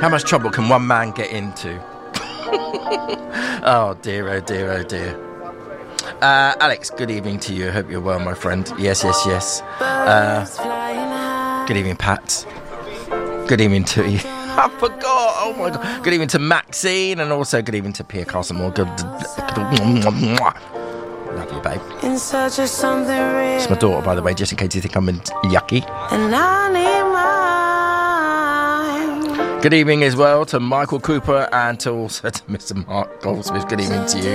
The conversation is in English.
How much trouble can one man get into? Oh dear, oh dear, oh dear. Alex, good evening to you. Hope you're well, my friend. Yes. Good evening, Pat. Good evening to you. I forgot. Oh my God. Good evening to Maxine, and also good evening to Pierre Castlemore. Love you, babe. It's my daughter, by the way, just in case you think I'm yucky. And I need mine. Good evening as well to Michael Cooper and to also to Mr. Mark Goldsmith. Good evening to you.